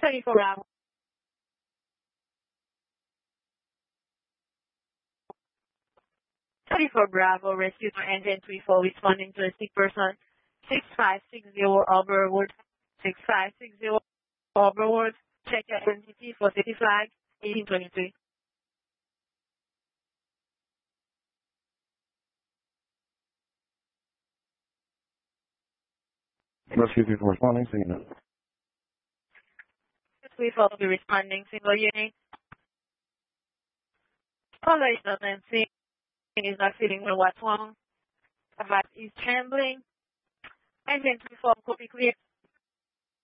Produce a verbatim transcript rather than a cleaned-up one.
thirty-four Bravo. thirty-four Bravo, rescue to engine three four, responding to a sick person. six five six zero Overwood. six five six zero Overwood. Check your identity for city flag eighteen twenty-three. Rescue three four responding, single unit. three four will be responding, single unit. Caller is not answering, is not feeling well. What's wrong? Advice is trembling. Engine three four, copy clear.